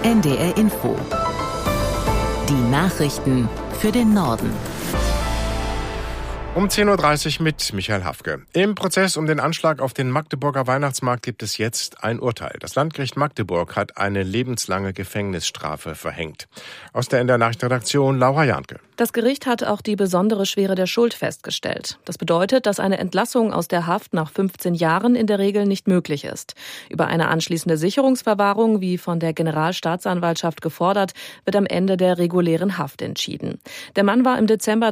NDR Info. Die Nachrichten für den Norden. Um 10.30 Uhr mit Michael Hafke. Im Prozess um den Anschlag auf den Magdeburger Weihnachtsmarkt gibt es jetzt ein Urteil. Das Landgericht Magdeburg hat eine lebenslange Gefängnisstrafe verhängt. Aus der NDR Nachrichtenredaktion Laura Jahnke. Das Gericht hat auch die besondere Schwere der Schuld festgestellt. Das bedeutet, dass eine Entlassung aus der Haft nach 15 Jahren in der Regel nicht möglich ist. Über eine anschließende Sicherungsverwahrung, wie von der Generalstaatsanwaltschaft gefordert, wird am Ende der regulären Haft entschieden. Der Mann war im Dezember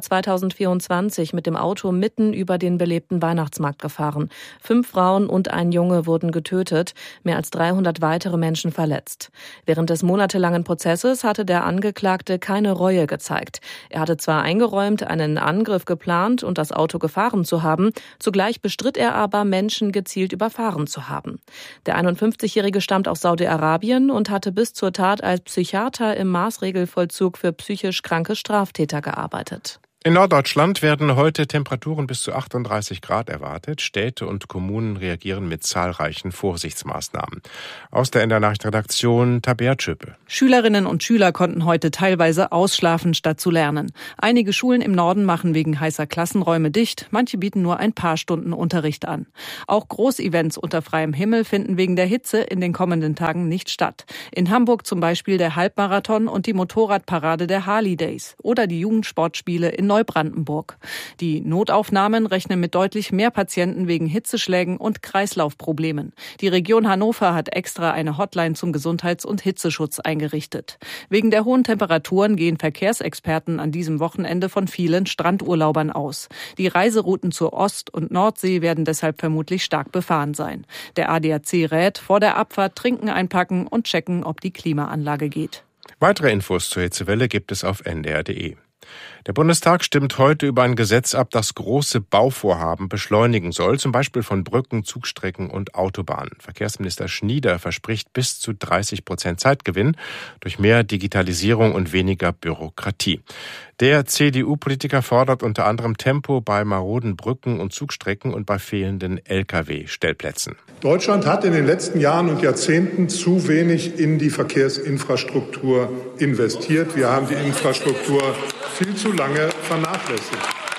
2024 mit dem Auto mitten über den belebten Weihnachtsmarkt gefahren. 5 Frauen und ein Junge wurden getötet, mehr als 300 weitere Menschen verletzt. Während des monatelangen Prozesses hatte der Angeklagte keine Reue gezeigt. Er hatte zwar eingeräumt, einen Angriff geplant und das Auto gefahren zu haben, zugleich bestritt er aber, Menschen gezielt überfahren zu haben. Der 51-Jährige stammt aus Saudi-Arabien und hatte bis zur Tat als Psychiater im Maßregelvollzug für psychisch kranke Straftäter gearbeitet. In Norddeutschland werden heute Temperaturen bis zu 38 Grad erwartet. Städte und Kommunen reagieren mit zahlreichen Vorsichtsmaßnahmen. Aus der NDR Nachrichtenredaktion Tabea Tschöpe. Schülerinnen und Schüler konnten heute teilweise ausschlafen, statt zu lernen. Einige Schulen im Norden machen wegen heißer Klassenräume dicht. Manche bieten nur ein paar Stunden Unterricht an. Auch Großevents unter freiem Himmel finden wegen der Hitze in den kommenden Tagen nicht statt. In Hamburg zum Beispiel der Halbmarathon und die Motorradparade der Harley Days oder die Jugendsportspiele in Neubrandenburg. Die Notaufnahmen rechnen mit deutlich mehr Patienten wegen Hitzeschlägen und Kreislaufproblemen. Die Region Hannover hat extra eine Hotline zum Gesundheits- und Hitzeschutz eingerichtet. Wegen der hohen Temperaturen gehen Verkehrsexperten an diesem Wochenende von vielen Strandurlaubern aus. Die Reiserouten zur Ost- und Nordsee werden deshalb vermutlich stark befahren sein. Der ADAC rät, vor der Abfahrt trinken einpacken und checken, ob die Klimaanlage geht. Weitere Infos zur Hitzewelle gibt es auf ndr.de. Der Bundestag stimmt heute über ein Gesetz ab, das große Bauvorhaben beschleunigen soll, zum Beispiel von Brücken, Zugstrecken und Autobahnen. Verkehrsminister Schnieder verspricht bis zu 30% Zeitgewinn durch mehr Digitalisierung und weniger Bürokratie. Der CDU-Politiker fordert unter anderem Tempo bei maroden Brücken und Zugstrecken und bei fehlenden Lkw-Stellplätzen. Deutschland hat in den letzten Jahren und Jahrzehnten zu wenig in die Verkehrsinfrastruktur investiert. Wir haben die Infrastruktur viel zu lange vernachlässigt.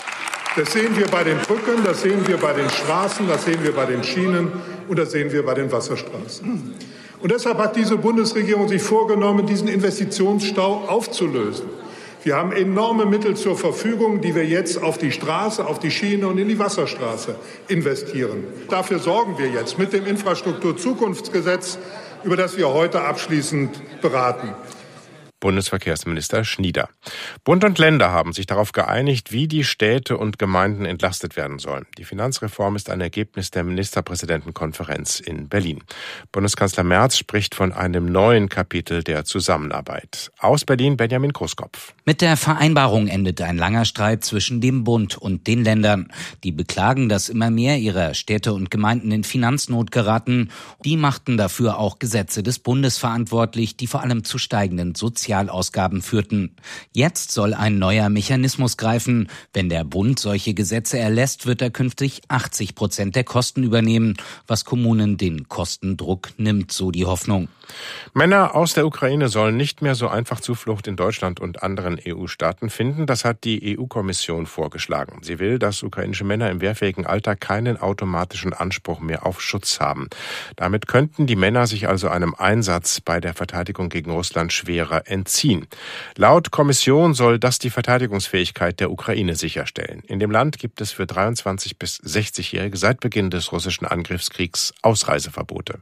Das sehen wir bei den Brücken, das sehen wir bei den Straßen, das sehen wir bei den Schienen und das sehen wir bei den Wasserstraßen. Und deshalb hat diese Bundesregierung sich vorgenommen, diesen Investitionsstau aufzulösen. Wir haben enorme Mittel zur Verfügung, die wir jetzt auf die Straße, auf die Schiene und in die Wasserstraße investieren. Dafür sorgen wir jetzt mit dem Infrastrukturzukunftsgesetz, über das wir heute abschließend beraten. Bundesverkehrsminister Schnieder. Bund und Länder haben sich darauf geeinigt, wie die Städte und Gemeinden entlastet werden sollen. Die Finanzreform ist ein Ergebnis der Ministerpräsidentenkonferenz in Berlin. Bundeskanzler Merz spricht von einem neuen Kapitel der Zusammenarbeit. Aus Berlin Benjamin Großkopf. Mit der Vereinbarung endet ein langer Streit zwischen dem Bund und den Ländern. Die beklagen, dass immer mehr ihrer Städte und Gemeinden in Finanznot geraten. Die machten dafür auch Gesetze des Bundes verantwortlich, die vor allem zu steigenden Sozialausgaben führten. Jetzt soll ein neuer Mechanismus greifen. Wenn der Bund solche Gesetze erlässt, wird er künftig 80% der Kosten übernehmen, was Kommunen den Kostendruck nimmt, so die Hoffnung. Männer aus der Ukraine sollen nicht mehr so einfach Zuflucht in Deutschland und anderen EU-Staaten finden. Das hat die EU-Kommission vorgeschlagen. Sie will, dass ukrainische Männer im wehrfähigen Alter keinen automatischen Anspruch mehr auf Schutz haben. Damit könnten die Männer sich also einem Einsatz bei der Verteidigung gegen Russland schwerer entziehen. Laut Kommission soll das die Verteidigungsfähigkeit der Ukraine sicherstellen. In dem Land gibt es für 23- bis 60-Jährige seit Beginn des russischen Angriffskriegs Ausreiseverbote.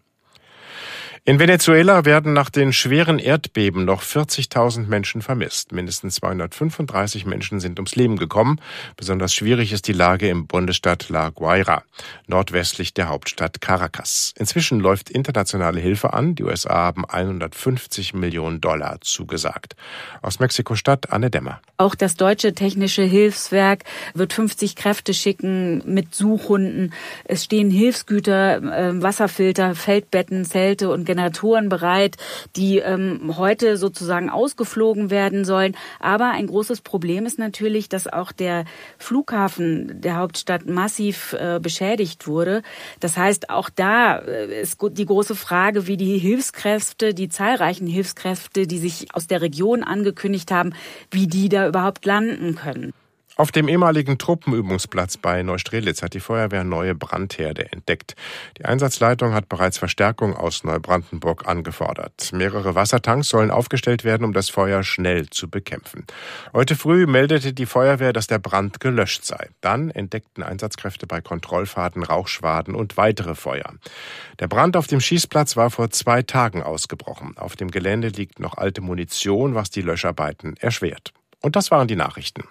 In Venezuela werden nach den schweren Erdbeben noch 40.000 Menschen vermisst. Mindestens 235 Menschen sind ums Leben gekommen. Besonders schwierig ist die Lage im Bundesstaat La Guaira, nordwestlich der Hauptstadt Caracas. Inzwischen läuft internationale Hilfe an. Die USA haben $150 Millionen zugesagt. Aus Mexiko-Stadt Anne Dämmer. Auch das Deutsche Technische Hilfswerk wird 50 Kräfte schicken mit Suchhunden. Es stehen Hilfsgüter, Wasserfilter, Feldbetten, Zelte und Generatoren bereit, die heute sozusagen ausgeflogen werden sollen. Aber ein großes Problem ist natürlich, dass auch der Flughafen der Hauptstadt massiv beschädigt wurde. Das heißt, auch da ist die große Frage, wie die Hilfskräfte, die zahlreichen Hilfskräfte, die sich aus der Region angekündigt haben, wie die da überhaupt landen können. Auf dem ehemaligen Truppenübungsplatz bei Neustrelitz hat die Feuerwehr neue Brandherde entdeckt. Die Einsatzleitung hat bereits Verstärkung aus Neubrandenburg angefordert. Mehrere Wassertanks sollen aufgestellt werden, um das Feuer schnell zu bekämpfen. Heute früh meldete die Feuerwehr, dass der Brand gelöscht sei. Dann entdeckten Einsatzkräfte bei Kontrollfahrten Rauchschwaden und weitere Feuer. Der Brand auf dem Schießplatz war vor 2 Tagen ausgebrochen. Auf dem Gelände liegt noch alte Munition, was die Löscharbeiten erschwert. Und das waren die Nachrichten.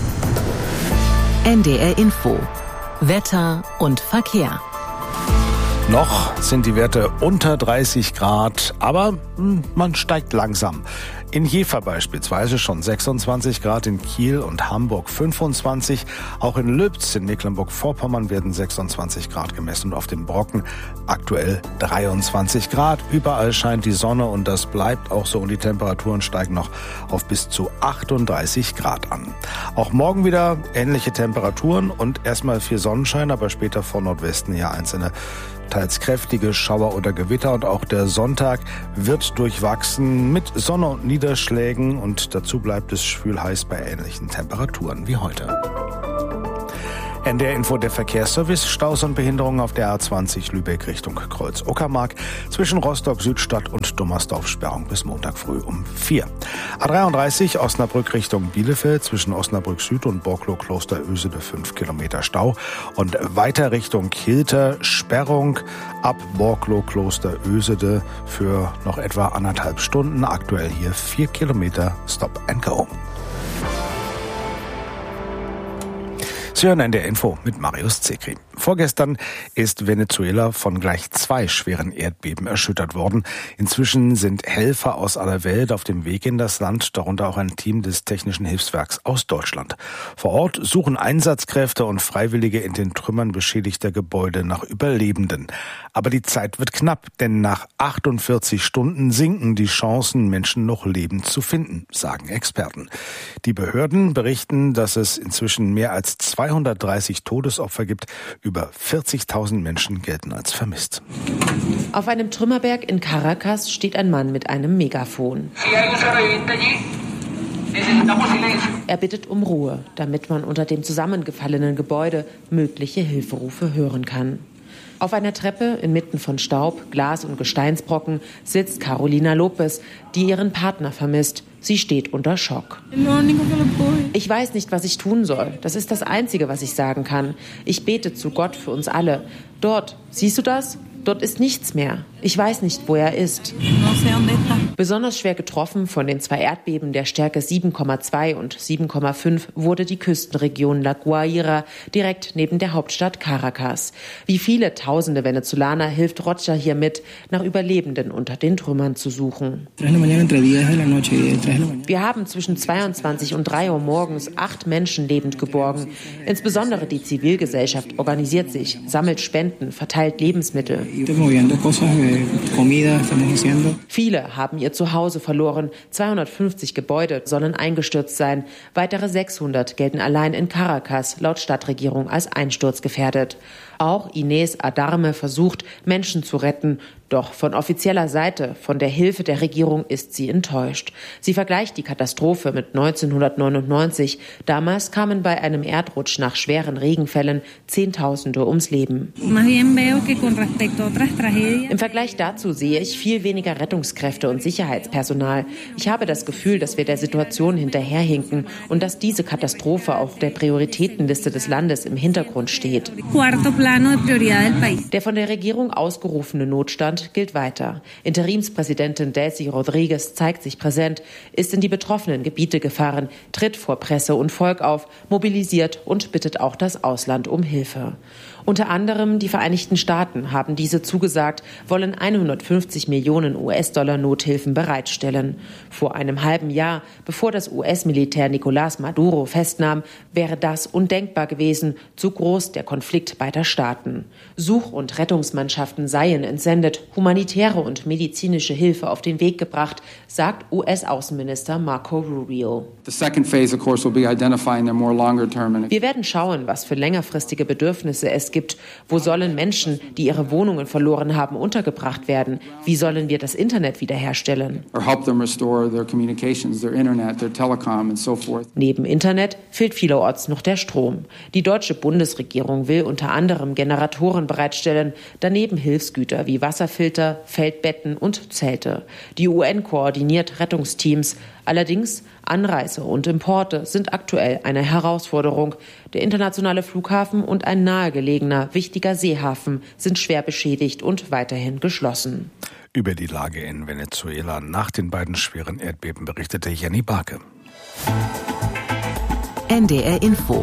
NDR Info. Wetter und Verkehr. Noch sind die Werte unter 30 Grad, aber man steigt langsam. In Jever beispielsweise schon 26 Grad, in Kiel und Hamburg 25. Auch in Lübz in Mecklenburg-Vorpommern werden 26 Grad gemessen und auf dem Brocken aktuell 23 Grad. Überall scheint die Sonne und das bleibt auch so und die Temperaturen steigen noch auf bis zu 38 Grad an. Auch morgen wieder ähnliche Temperaturen und erstmal viel Sonnenschein, aber später von Nordwesten her einzelne teils kräftige Schauer oder Gewitter und auch der Sonntag wird durchwachsen mit Sonne und Niederschlägen und dazu bleibt es schwül heiß bei ähnlichen Temperaturen wie heute. NDR Info, der Verkehrsservice. Staus und Behinderungen auf der A20 Lübeck Richtung Kreuz-Uckermark. Zwischen Rostock-Südstadt und Dummersdorf Sperrung bis Montag früh um 4. A33 Osnabrück Richtung Bielefeld. Zwischen Osnabrück Süd und Borklow-Kloster-Ösede 5 Kilometer Stau. Und weiter Richtung Hilter Sperrung ab Borklow-Kloster-Ösede für noch etwa 1,5 Stunden. Aktuell hier 4 Kilometer Stop and Go. Sie hören NDR Info mit Marius Zekri. Vorgestern ist Venezuela von gleich 2 schweren Erdbeben erschüttert worden. Inzwischen sind Helfer aus aller Welt auf dem Weg in das Land, darunter auch ein Team des Technischen Hilfswerks aus Deutschland. Vor Ort suchen Einsatzkräfte und Freiwillige in den Trümmern beschädigter Gebäude nach Überlebenden. Aber die Zeit wird knapp, denn nach 48 Stunden sinken die Chancen, Menschen noch lebend zu finden, sagen Experten. Die Behörden berichten, dass es inzwischen mehr als 230 Todesopfer gibt. Über 40.000 Menschen gelten als vermisst. Auf einem Trümmerberg in Caracas steht ein Mann mit einem Megafon. Er bittet um Ruhe, damit man unter dem zusammengefallenen Gebäude mögliche Hilferufe hören kann. Auf einer Treppe inmitten von Staub, Glas und Gesteinsbrocken sitzt Carolina Lopez, die ihren Partner vermisst. Sie steht unter Schock. Ich weiß nicht, was ich tun soll. Das ist das Einzige, was ich sagen kann. Ich bete zu Gott für uns alle. Dort, siehst du das? Dort ist nichts mehr. Ich weiß nicht, wo er ist. Besonders schwer getroffen von den 2 Erdbeben der Stärke 7,2 und 7,5 wurde die Küstenregion La Guaira direkt neben der Hauptstadt Caracas. Wie viele tausende Venezolaner hilft Rocha hier mit, nach Überlebenden unter den Trümmern zu suchen. Wir haben zwischen 22 und 3 Uhr morgens 8 Menschen lebend geborgen. Insbesondere die Zivilgesellschaft organisiert sich, sammelt Spenden, verteilt Lebensmittel. Viele haben ihr Zuhause verloren. 250 Gebäude sollen eingestürzt sein. Weitere 600 gelten allein in Caracas laut Stadtregierung als einsturzgefährdet. Auch Inés Adarme versucht, Menschen zu retten. Doch von offizieller Seite, von der Hilfe der Regierung, ist sie enttäuscht. Sie vergleicht die Katastrophe mit 1999. Damals kamen bei einem Erdrutsch nach schweren Regenfällen Zehntausende ums Leben. Im Vergleich dazu sehe ich viel weniger Rettungskräfte und Sicherheitspersonal. Ich habe das Gefühl, dass wir der Situation hinterherhinken und dass diese Katastrophe auf der Prioritätenliste des Landes im Hintergrund steht. Der von der Regierung ausgerufene Notstand gilt weiter. Interimspräsidentin Delcy Rodriguez zeigt sich präsent, ist in die betroffenen Gebiete gefahren, tritt vor Presse und Volk auf, mobilisiert und bittet auch das Ausland um Hilfe. Unter anderem die Vereinigten Staaten haben diese zugesagt, wollen 150 Millionen US-Dollar Nothilfen bereitstellen. Vor einem halben Jahr, bevor das US-Militär Nicolás Maduro festnahm, wäre das undenkbar gewesen, so groß der Konflikt beider Staaten. Such- und Rettungsmannschaften seien entsendet, humanitäre und medizinische Hilfe auf den Weg gebracht, sagt US-Außenminister Marco Rubio. Wir werden schauen, was für längerfristige Bedürfnisse es gibt. Wo sollen Menschen, die ihre Wohnungen verloren haben, untergebracht werden? Wie sollen wir das Internet wiederherstellen? Neben Internet fehlt vielerorts noch der Strom. Die deutsche Bundesregierung will unter anderem Generatoren bereitstellen, daneben Hilfsgüter wie Wasserfilter, Feldbetten und Zelte. Die UN koordiniert Rettungsteams. Allerdings Anreise und Importe sind aktuell eine Herausforderung. Der internationale Flughafen und ein nahegelegener, wichtiger Seehafen sind schwer beschädigt und weiterhin geschlossen. Über die Lage in Venezuela nach den beiden schweren Erdbeben berichtete Jenny Barke. NDR Info.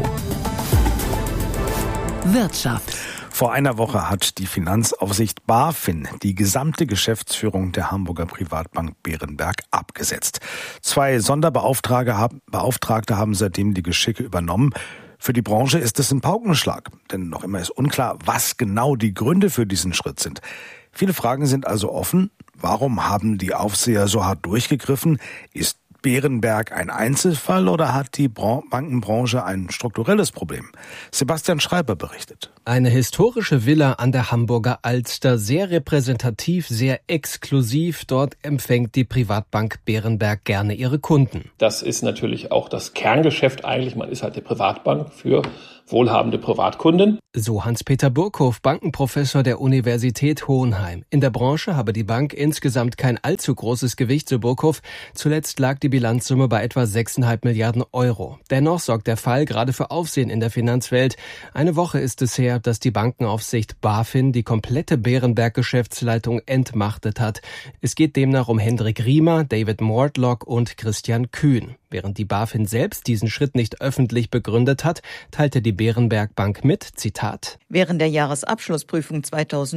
Wirtschaft. Vor einer Woche hat die Finanzaufsicht BaFin die gesamte Geschäftsführung der Hamburger Privatbank Berenberg abgesetzt. 2 Sonderbeauftragte haben seitdem die Geschicke übernommen. Für die Branche ist es ein Paukenschlag, denn noch immer ist unklar, was genau die Gründe für diesen Schritt sind. Viele Fragen sind also offen. Warum haben die Aufseher so hart durchgegriffen? Ist Berenberg ein Einzelfall oder hat die Bankenbranche ein strukturelles Problem? Sebastian Schreiber berichtet. Eine historische Villa an der Hamburger Alster, sehr repräsentativ, sehr exklusiv. Dort empfängt die Privatbank Berenberg gerne ihre Kunden. Das ist natürlich auch das Kerngeschäft eigentlich. Man ist halt eine Privatbank für wohlhabende Privatkunden. So Hans-Peter Burkhoff, Bankenprofessor der Universität Hohenheim. In der Branche habe die Bank insgesamt kein allzu großes Gewicht, so Burkhoff. Zuletzt lag die Bilanzsumme bei etwa 6,5 Milliarden Euro. Dennoch sorgt der Fall gerade für Aufsehen in der Finanzwelt. Eine Woche ist es her, dass die Bankenaufsicht BaFin die komplette Berenberg-Geschäftsleitung entmachtet hat. Es geht demnach um Hendrik Riemer, David Mortlock und Christian Kühn. Während die BaFin selbst diesen Schritt nicht öffentlich begründet hat, teilte die Berenberg Bank mit, Zitat: Während der Jahresabschlussprüfung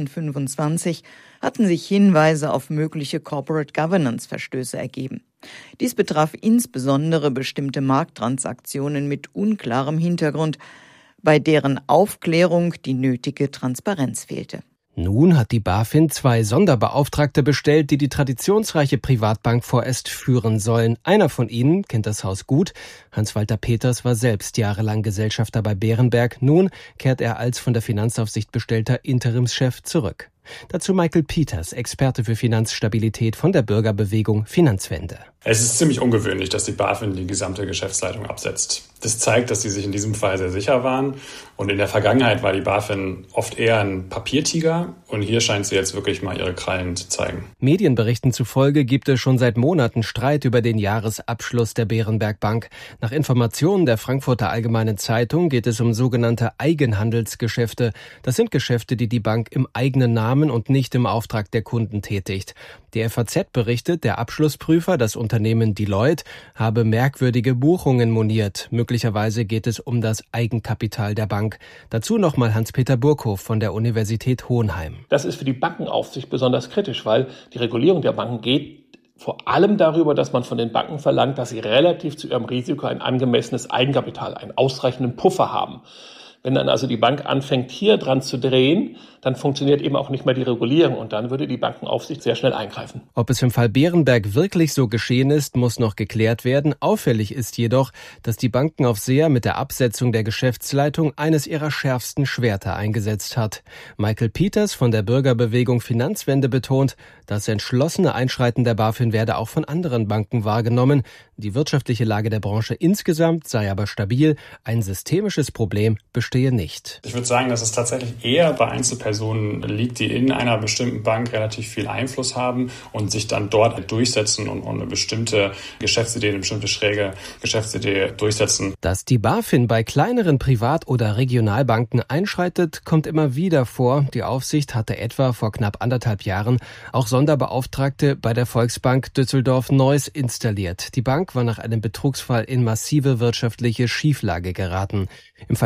2025 hatten sich Hinweise auf mögliche Corporate Governance-Verstöße ergeben. Dies betraf insbesondere bestimmte Markttransaktionen mit unklarem Hintergrund, bei deren Aufklärung die nötige Transparenz fehlte. Nun hat die BaFin 2 Sonderbeauftragte bestellt, die die traditionsreiche Privatbank vorerst führen sollen. Einer von ihnen kennt das Haus gut. Hans-Walter Peters war selbst jahrelang Gesellschafter bei Berenberg. Nun kehrt er als von der Finanzaufsicht bestellter Interimschef zurück. Dazu Michael Peters, Experte für Finanzstabilität von der Bürgerbewegung Finanzwende. Es ist ziemlich ungewöhnlich, dass die BaFin die gesamte Geschäftsleitung absetzt. Das zeigt, dass sie sich in diesem Fall sehr sicher waren. Und in der Vergangenheit war die BaFin oft eher ein Papiertiger. Und hier scheint sie jetzt wirklich mal ihre Krallen zu zeigen. Medienberichten zufolge gibt es schon seit Monaten Streit über den Jahresabschluss der Berenberg Bank. Nach Informationen der Frankfurter Allgemeinen Zeitung geht es um sogenannte Eigenhandelsgeschäfte. Das sind Geschäfte, die die Bank im eigenen Namen und nicht im Auftrag der Kunden tätigt. Die FAZ berichtet, der Abschlussprüfer, das Unternehmen Deloitte, habe merkwürdige Buchungen moniert. Möglicherweise geht es um das Eigenkapital der Bank. Dazu nochmal Hans-Peter Burkhoff von der Universität Hohenheim. Das ist für die Bankenaufsicht besonders kritisch, weil die Regulierung der Banken geht vor allem darüber, dass man von den Banken verlangt, dass sie relativ zu ihrem Risiko ein angemessenes Eigenkapital, einen ausreichenden Puffer haben. Wenn dann also die Bank anfängt, hier dran zu drehen, dann funktioniert eben auch nicht mehr die Regulierung und dann würde die Bankenaufsicht sehr schnell eingreifen. Ob es im Fall Berenberg wirklich so geschehen ist, muss noch geklärt werden. Auffällig ist jedoch, dass die Bankenaufseher mit der Absetzung der Geschäftsleitung eines ihrer schärfsten Schwerter eingesetzt hat. Michael Peters von der Bürgerbewegung Finanzwende betont, das entschlossene Einschreiten der BaFin werde auch von anderen Banken wahrgenommen. Die wirtschaftliche Lage der Branche insgesamt sei aber stabil. Ein systemisches Problem bestehe nicht. Ich würde sagen, dass es tatsächlich eher bei Einzelpersonen liegt, die in einer bestimmten Bank relativ viel Einfluss haben und sich dann dort durchsetzen und eine bestimmte Geschäftsidee, eine bestimmte schräge Geschäftsidee durchsetzen. Dass die BaFin bei kleineren Privat- oder Regionalbanken einschreitet, kommt immer wieder vor. Die Aufsicht hatte etwa vor knapp 1,5 Jahren auch Sonderbeauftragte bei der Volksbank Düsseldorf-Neuss installiert. Die Bank war nach einem Betrugsfall in massive wirtschaftliche Schieflage geraten. Im Fall Berenberg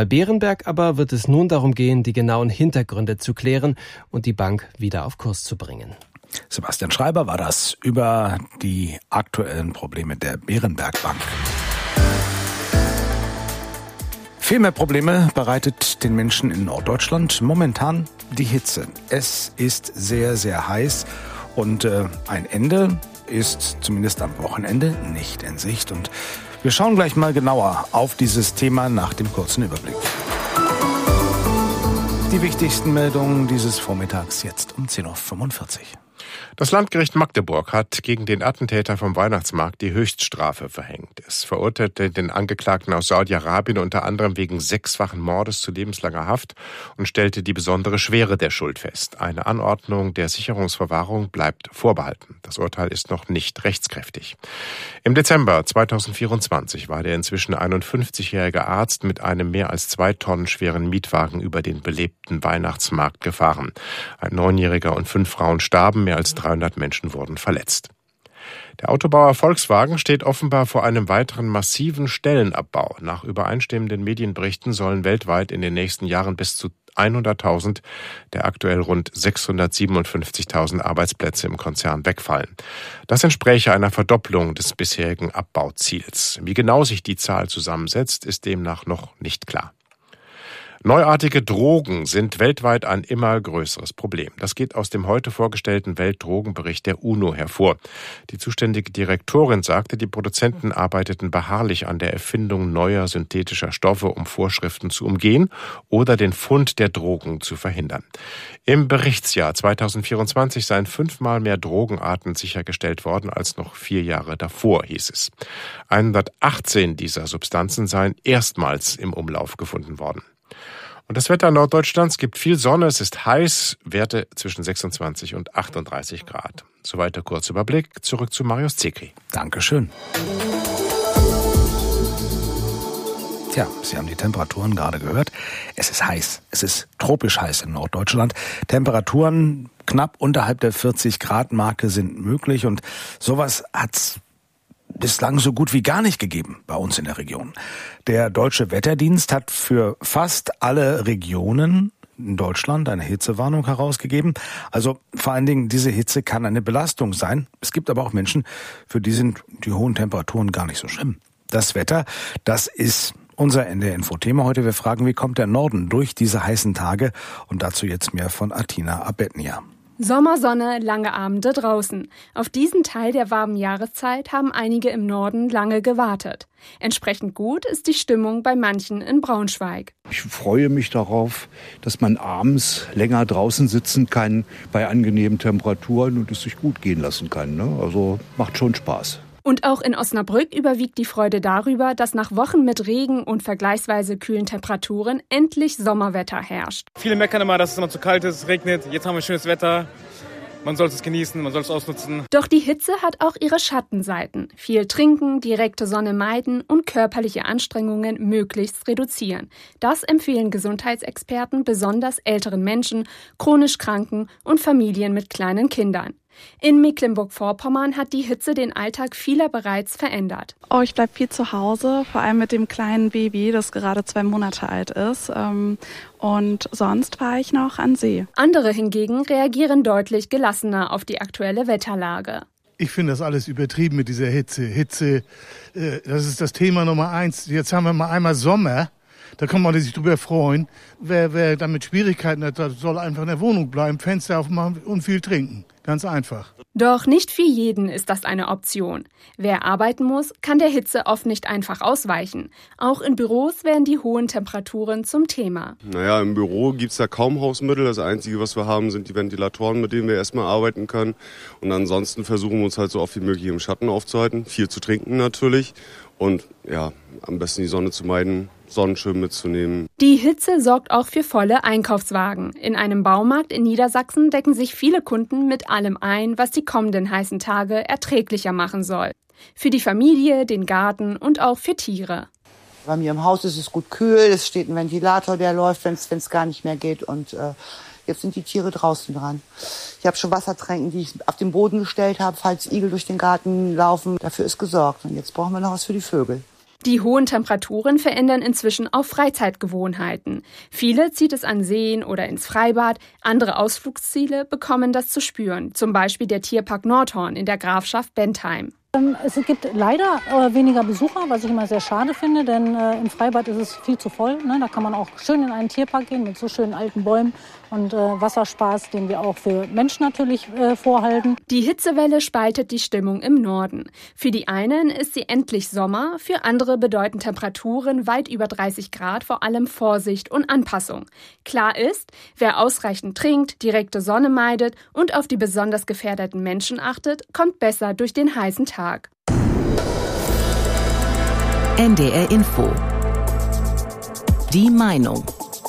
Berlin-Lichtenberg aber wird es nun darum gehen, die genauen Hintergründe zu klären und die Bank wieder auf Kurs zu bringen. Sebastian Schreiber war das über die aktuellen Probleme der Berenberg Bank. Viel mehr Probleme bereitet den Menschen in Norddeutschland momentan die Hitze. Es ist sehr, sehr heiß und ein Ende ist zumindest am Wochenende nicht in Sicht. Und wir schauen gleich mal genauer auf dieses Thema nach dem kurzen Überblick. Die wichtigsten Meldungen dieses Vormittags jetzt um 10.45 Uhr. Das Landgericht Magdeburg hat gegen den Attentäter vom Weihnachtsmarkt die Höchststrafe verhängt. Es verurteilte den Angeklagten aus Saudi-Arabien unter anderem wegen 6-fachen Mordes zu lebenslanger Haft und stellte die besondere Schwere der Schuld fest. Eine Anordnung der Sicherungsverwahrung bleibt vorbehalten. Das Urteil ist noch nicht rechtskräftig. Im Dezember 2024 war der inzwischen 51-jährige Arzt mit einem mehr als 2 Tonnen schweren Mietwagen über den belebten Weihnachtsmarkt gefahren. Ein 9-Jähriger und 5 Frauen starben, mehr als 300 Menschen wurden verletzt. Der Autobauer Volkswagen steht offenbar vor einem weiteren massiven Stellenabbau. Nach übereinstimmenden Medienberichten sollen weltweit in den nächsten Jahren bis zu 100.000 der aktuell rund 657.000 Arbeitsplätze im Konzern wegfallen. Das entspräche einer Verdopplung des bisherigen Abbauziels. Wie genau sich die Zahl zusammensetzt, ist demnach noch nicht klar. Neuartige Drogen sind weltweit ein immer größeres Problem. Das geht aus dem heute vorgestellten Weltdrogenbericht der UNO hervor. Die zuständige Direktorin sagte, die Produzenten arbeiteten beharrlich an der Erfindung neuer synthetischer Stoffe, um Vorschriften zu umgehen oder den Fund der Drogen zu verhindern. Im Berichtsjahr 2024 seien 5-mal mehr Drogenarten sichergestellt worden als noch 4 Jahre davor, hieß es. 118 dieser Substanzen seien erstmals im Umlauf gefunden worden. Und das Wetter Norddeutschlands gibt viel Sonne, es ist heiß, Werte zwischen 26 und 38 Grad. Soweit der kurze Überblick. Zurück zu Marius Zekri. Dankeschön. Tja, Sie haben die Temperaturen gerade gehört. Es ist heiß. Es ist tropisch heiß in Norddeutschland. Temperaturen knapp unterhalb der 40-Grad-Marke sind möglich und sowas hat's bislang so gut wie gar nicht gegeben bei uns in der Region. Der Deutsche Wetterdienst hat für fast alle Regionen in Deutschland eine Hitzewarnung herausgegeben. Also vor allen Dingen, diese Hitze kann eine Belastung sein. Es gibt aber auch Menschen, für die sind die hohen Temperaturen gar nicht so schlimm. Das Wetter, das ist unser NDR-Info-Thema heute. Wir fragen, wie kommt der Norden durch diese heißen Tage? Und dazu jetzt mehr von Atina Abednia. Sommersonne, lange Abende draußen. Auf diesen Teil der warmen Jahreszeit haben einige im Norden lange gewartet. Entsprechend gut ist die Stimmung bei manchen in Braunschweig. Ich freue mich darauf, dass man abends länger draußen sitzen kann bei angenehmen Temperaturen und es sich gut gehen lassen kann. Ne? Also macht schon Spaß. Und auch in Osnabrück überwiegt die Freude darüber, dass nach Wochen mit Regen und vergleichsweise kühlen Temperaturen endlich Sommerwetter herrscht. Viele meckern immer, dass es immer zu kalt ist, es regnet. Jetzt haben wir schönes Wetter. Man soll es genießen, man soll es ausnutzen. Doch die Hitze hat auch ihre Schattenseiten. Viel trinken, direkte Sonne meiden und körperliche Anstrengungen möglichst reduzieren. Das empfehlen Gesundheitsexperten besonders älteren Menschen, chronisch Kranken und Familien mit kleinen Kindern. In Mecklenburg-Vorpommern hat die Hitze den Alltag vieler bereits verändert. Oh, ich bleibe viel zu Hause, vor allem mit dem kleinen Baby, das gerade 2 Monate alt ist. Und sonst fahre ich noch an See. Andere hingegen reagieren deutlich gelassener auf die aktuelle Wetterlage. Ich finde das alles übertrieben mit dieser Hitze. Hitze, das ist das Thema Nummer 1. Jetzt haben wir mal einmal Sommer. Da kann man sich drüber freuen. Wer damit Schwierigkeiten hat, soll einfach in der Wohnung bleiben, Fenster aufmachen und viel trinken. Ganz einfach. Doch nicht für jeden ist das eine Option. Wer arbeiten muss, kann der Hitze oft nicht einfach ausweichen. Auch in Büros werden die hohen Temperaturen zum Thema. Naja, im Büro gibt's da kaum Hausmittel. Das Einzige, was wir haben, sind die Ventilatoren, mit denen wir erstmal arbeiten können. Und ansonsten versuchen wir uns halt so oft wie möglich im Schatten aufzuhalten. Viel zu trinken natürlich. Und ja, am besten die Sonne zu meiden, Sonnenschirm mitzunehmen. Die Hitze sorgt auch für volle Einkaufswagen. In einem Baumarkt in Niedersachsen decken sich viele Kunden mit allem ein, was die kommenden heißen Tage erträglicher machen soll. Für die Familie, den Garten und auch für Tiere. Bei mir im Haus ist es gut kühl, es steht ein Ventilator, der läuft, wenn es gar nicht mehr geht. Und jetzt sind die Tiere draußen dran. Ich habe schon Wassertränken, die ich auf den Boden gestellt habe, falls Igel durch den Garten laufen. Dafür ist gesorgt. Und jetzt brauchen wir noch was für die Vögel. Die hohen Temperaturen verändern inzwischen auch Freizeitgewohnheiten. Viele zieht es an Seen oder ins Freibad, andere Ausflugsziele bekommen das zu spüren, zum Beispiel der Tierpark Nordhorn in der Grafschaft Bentheim. Es gibt leider weniger Besucher, was ich immer sehr schade finde, denn im Freibad ist es viel zu voll. Ne? Da kann man auch schön in einen Tierpark gehen mit so schönen alten Bäumen und Wasserspaß, den wir auch für Menschen natürlich vorhalten. Die Hitzewelle spaltet die Stimmung im Norden. Für die einen ist sie endlich Sommer, für andere bedeuten Temperaturen weit über 30 Grad vor allem Vorsicht und Anpassung. Klar ist, wer ausreichend trinkt, direkte Sonne meidet und auf die besonders gefährdeten Menschen achtet, kommt besser durch den heißen Tag. NDR Info. Die Meinung.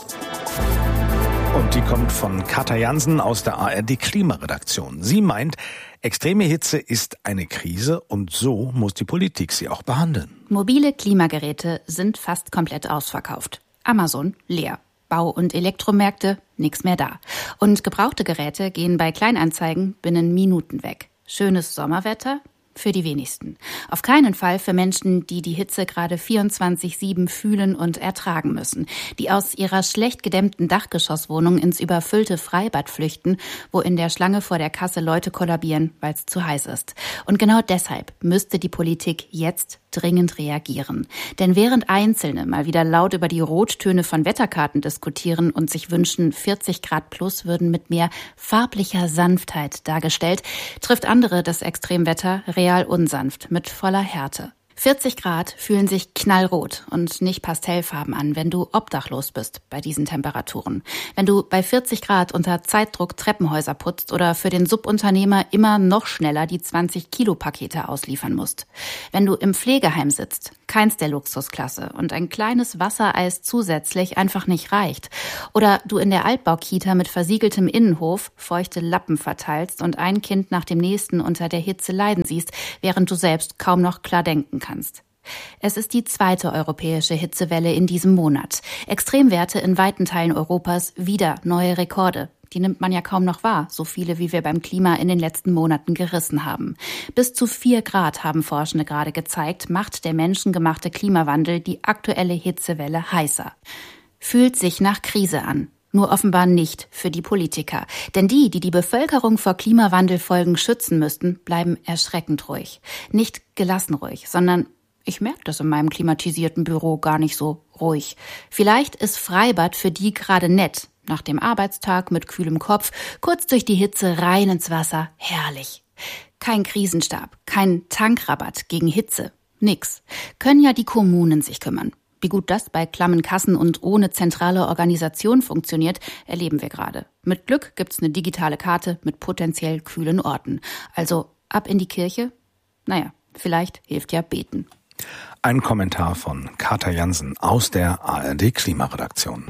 Und die kommt von Katja Jansen aus der ARD Klimaredaktion. Sie meint, extreme Hitze ist eine Krise und so muss die Politik sie auch behandeln. Mobile Klimageräte sind fast komplett ausverkauft. Amazon leer. Bau- und Elektromärkte, nichts mehr da. Und gebrauchte Geräte gehen bei Kleinanzeigen binnen Minuten weg. Schönes Sommerwetter? Für die wenigsten. Auf keinen Fall für Menschen, die die Hitze gerade 24/7 fühlen und ertragen müssen, die aus ihrer schlecht gedämmten Dachgeschosswohnung ins überfüllte Freibad flüchten, wo in der Schlange vor der Kasse Leute kollabieren, weil es zu heiß ist. Und genau deshalb müsste die Politik jetzt dringend reagieren. Denn während Einzelne mal wieder laut über die Rottöne von Wetterkarten diskutieren und sich wünschen, 40 Grad plus würden mit mehr farblicher Sanftheit dargestellt, trifft andere das Extremwetter real unsanft, mit voller Härte. 40 Grad fühlen sich knallrot und nicht pastellfarben an, wenn du obdachlos bist bei diesen Temperaturen. Wenn du bei 40 Grad unter Zeitdruck Treppenhäuser putzt oder für den Subunternehmer immer noch schneller die 20-Kilo-Pakete ausliefern musst. Wenn du im Pflegeheim sitzt, keins der Luxusklasse und ein kleines Wassereis zusätzlich einfach nicht reicht. Oder du in der Altbaukita mit versiegeltem Innenhof feuchte Lappen verteilst und ein Kind nach dem nächsten unter der Hitze leiden siehst, während du selbst kaum noch klar denken kannst. Es ist die zweite europäische Hitzewelle in diesem Monat. Extremwerte in weiten Teilen Europas, wieder neue Rekorde. Die nimmt man ja kaum noch wahr, so viele wie wir beim Klima in den letzten Monaten gerissen haben. Bis zu 4 Grad haben Forschende gerade gezeigt, macht der menschengemachte Klimawandel die aktuelle Hitzewelle heißer. Fühlt sich nach Krise an. Nur offenbar nicht für die Politiker. Denn die Bevölkerung vor Klimawandelfolgen schützen müssten, bleiben erschreckend ruhig. Nicht gelassen ruhig, sondern ich merke das in meinem klimatisierten Büro gar nicht so ruhig. Vielleicht ist Freibad für die gerade nett. Nach dem Arbeitstag mit kühlem Kopf, kurz durch die Hitze rein ins Wasser, herrlich. Kein Krisenstab, kein Tankrabatt gegen Hitze, nix. Können ja die Kommunen sich kümmern. Wie gut das bei klammen Kassen und ohne zentrale Organisation funktioniert, erleben wir gerade. Mit Glück gibt's eine digitale Karte mit potenziell kühlen Orten. Also ab in die Kirche? Naja, vielleicht hilft ja beten. Ein Kommentar von Katja Jansen aus der ARD Klimaredaktion.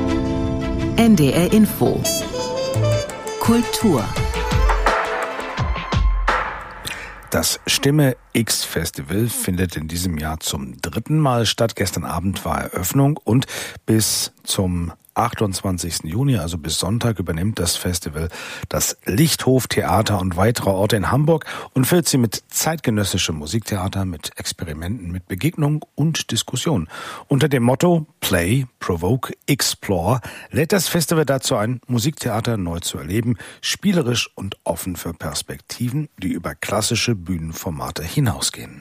NDR Info. Kultur. Das Stimme X Festival findet in diesem Jahr zum 3. Mal statt. Gestern Abend war Eröffnung und bis zum 28. Juni, also bis Sonntag, übernimmt das Festival das Lichthof Theater und weitere Orte in Hamburg und füllt sie mit zeitgenössischem Musiktheater, mit Experimenten, mit Begegnung und Diskussion. Unter dem Motto Play, Provoke, Explore lädt das Festival dazu ein, Musiktheater neu zu erleben, spielerisch und offen für Perspektiven, die über klassische Bühnenformate hinausgehen.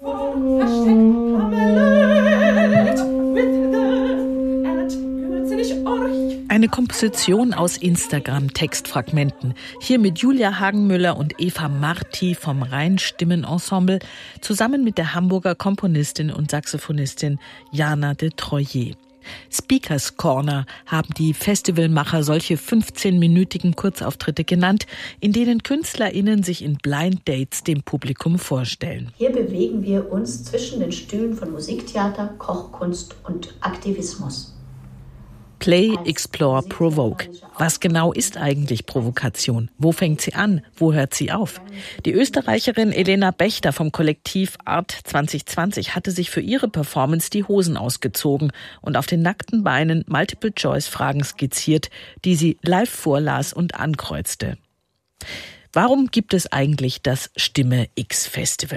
Eine Komposition aus Instagram-Textfragmenten. Hier mit Julia Hagenmüller und Eva Marti vom Rheinstimmenensemble zusammen mit der Hamburger Komponistin und Saxophonistin Jana de Troyer. Speakers Corner haben die Festivalmacher solche 15-minütigen Kurzauftritte genannt, in denen KünstlerInnen sich in Blind Dates dem Publikum vorstellen. Hier bewegen wir uns zwischen den Stühlen von Musiktheater, Kochkunst und Aktivismus. Play, Explore, Provoke. Was genau ist eigentlich Provokation? Wo fängt sie an? Wo hört sie auf? Die Österreicherin Elena Bechter vom Kollektiv Art 2020 hatte sich für ihre Performance die Hosen ausgezogen und auf den nackten Beinen Multiple-Choice-Fragen skizziert, die sie live vorlas und ankreuzte. Warum gibt es eigentlich das Stimme X Festival?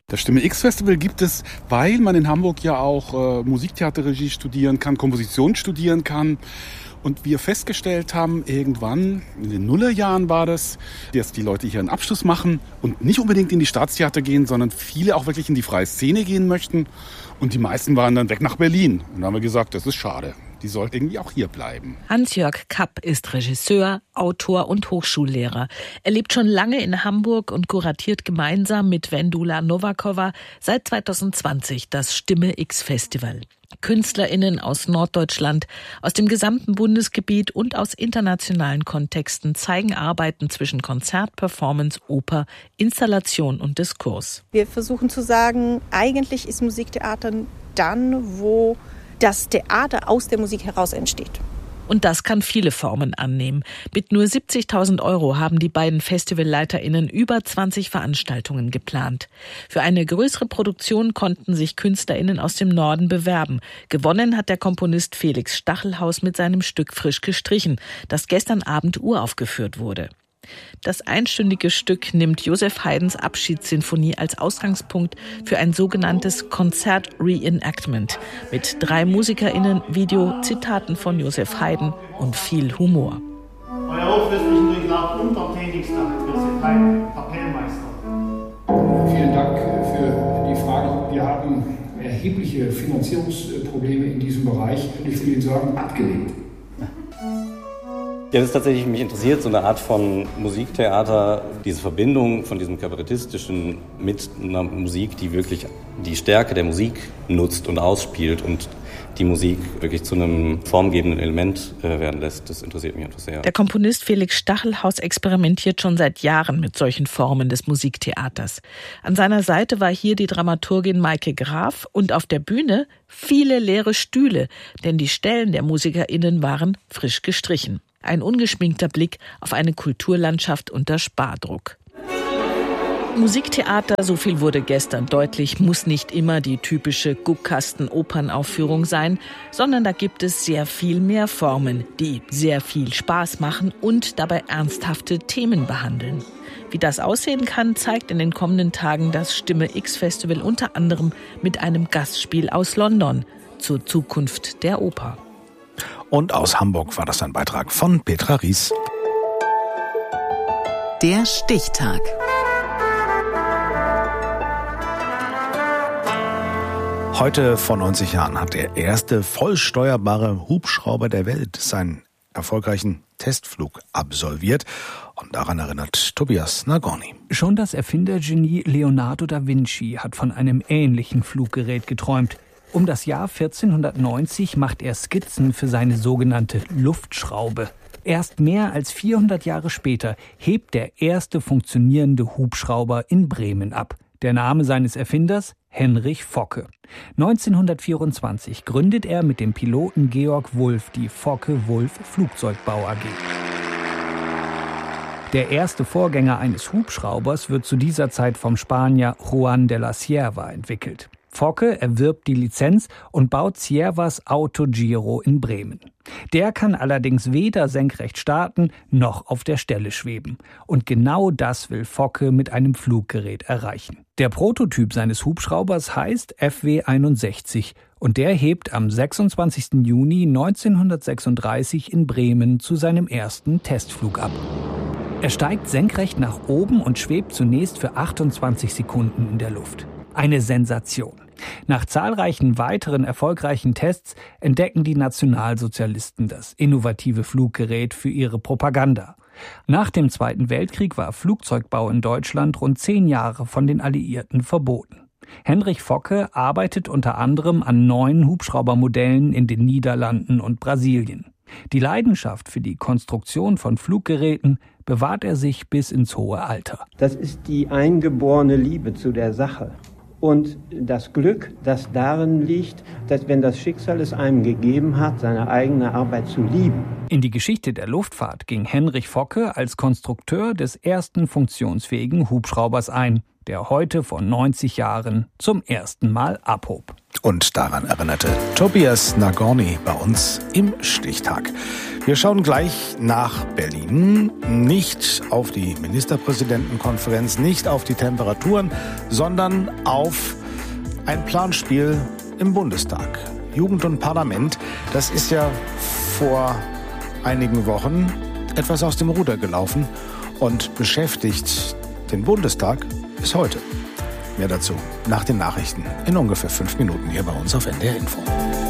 Das Stimme-X-Festival gibt es, weil man in Hamburg ja auch Musiktheaterregie studieren kann, Komposition studieren kann. Und wir festgestellt haben, irgendwann, in den Nullerjahren war das, dass die Leute hier einen Abschluss machen und nicht unbedingt in die Staatstheater gehen, sondern viele auch wirklich in die freie Szene gehen möchten. Und die meisten waren dann weg nach Berlin. Und da haben wir gesagt, das ist schade. Die sollte irgendwie auch hier bleiben. Hans-Jörg Kapp ist Regisseur, Autor und Hochschullehrer. Er lebt schon lange in Hamburg und kuratiert gemeinsam mit Vendula Novakova seit 2020 das Stimme-X-Festival. KünstlerInnen aus Norddeutschland, aus dem gesamten Bundesgebiet und aus internationalen Kontexten zeigen Arbeiten zwischen Konzert, Performance, Oper, Installation und Diskurs. Wir versuchen zu sagen, eigentlich ist Musiktheater dann, wo das Theater aus der Musik heraus entsteht. Und das kann viele Formen annehmen. Mit nur 70.000 € haben die beiden FestivalleiterInnen über 20 Veranstaltungen geplant. Für eine größere Produktion konnten sich KünstlerInnen aus dem Norden bewerben. Gewonnen hat der Komponist Felix Stachelhaus mit seinem Stück Frisch gestrichen, das gestern Abend uraufgeführt wurde. Das einstündige Stück nimmt Joseph Haydns Abschiedssinfonie als Ausgangspunkt für ein sogenanntes Konzert-Reenactment mit 3 MusikerInnen, Video, Zitaten von Joseph Haydn und viel Humor. Euer hochfürstlichen Durchlaucht untertänigster Joseph Haydn, Kapellmeister. Vielen Dank für die Frage. Wir haben erhebliche Finanzierungsprobleme in diesem Bereich und ich will Ihnen sagen, abgelehnt. Ja, das ist tatsächlich, mich interessiert, so eine Art von Musiktheater, diese Verbindung von diesem Kabarettistischen mit einer Musik, die wirklich die Stärke der Musik nutzt und ausspielt und die Musik wirklich zu einem formgebenden Element werden lässt. Das interessiert mich einfach sehr. Der Komponist Felix Stachelhaus experimentiert schon seit Jahren mit solchen Formen des Musiktheaters. An seiner Seite war hier die Dramaturgin Maike Graf und auf der Bühne viele leere Stühle, denn die Stellen der MusikerInnen waren frisch gestrichen. Ein ungeschminkter Blick auf eine Kulturlandschaft unter Spardruck. Musiktheater, so viel wurde gestern deutlich, muss nicht immer die typische Guckkasten-Opernaufführung sein, sondern da gibt es sehr viel mehr Formen, die sehr viel Spaß machen und dabei ernsthafte Themen behandeln. Wie das aussehen kann, zeigt in den kommenden Tagen das Stimme-X-Festival unter anderem mit einem Gastspiel aus London zur Zukunft der Oper. Und aus Hamburg war das ein Beitrag von Petra Ries. Der Stichtag. Heute vor 90 Jahren hat der erste vollsteuerbare Hubschrauber der Welt seinen erfolgreichen Testflug absolviert. Und daran erinnert Tobias Nagorny. Schon das Erfindergenie Leonardo da Vinci hat von einem ähnlichen Fluggerät geträumt. Um das Jahr 1490 macht er Skizzen für seine sogenannte Luftschraube. Erst mehr als 400 Jahre später hebt der erste funktionierende Hubschrauber in Bremen ab. Der Name seines Erfinders? Henrich Focke. 1924 gründet er mit dem Piloten Georg Wulff die Focke-Wulff Flugzeugbau AG. Der erste Vorgänger eines Hubschraubers wird zu dieser Zeit vom Spanier Juan de la Cierva entwickelt. Focke erwirbt die Lizenz und baut Ciervas Autogiro in Bremen. Der kann allerdings weder senkrecht starten noch auf der Stelle schweben. Und genau das will Focke mit einem Fluggerät erreichen. Der Prototyp seines Hubschraubers heißt FW61 und der hebt am 26. Juni 1936 in Bremen zu seinem ersten Testflug ab. Er steigt senkrecht nach oben und schwebt zunächst für 28 Sekunden in der Luft. Eine Sensation. Nach zahlreichen weiteren erfolgreichen Tests entdecken die Nationalsozialisten das innovative Fluggerät für ihre Propaganda. Nach dem Zweiten Weltkrieg war Flugzeugbau in Deutschland rund 10 Jahre von den Alliierten verboten. Henrich Focke arbeitet unter anderem an neuen Hubschraubermodellen in den Niederlanden und Brasilien. Die Leidenschaft für die Konstruktion von Fluggeräten bewahrt er sich bis ins hohe Alter. Das ist die eingeborene Liebe zu der Sache. Und das Glück, das darin liegt, dass wenn das Schicksal es einem gegeben hat, seine eigene Arbeit zu lieben. In die Geschichte der Luftfahrt ging Henrich Focke als Konstrukteur des ersten funktionsfähigen Hubschraubers ein. der heute vor 90 Jahren zum ersten Mal abhob. Und daran erinnerte Tobias Nagorny bei uns im Stichtag. Wir schauen gleich nach Berlin, nicht auf die Ministerpräsidentenkonferenz, nicht auf die Temperaturen, sondern auf ein Planspiel im Bundestag. Jugend und Parlament, das ist ja vor einigen Wochen etwas aus dem Ruder gelaufen und beschäftigt den Bundestag bis heute. Mehr dazu nach den Nachrichten in ungefähr 5 Minuten hier bei uns auf NDR Info.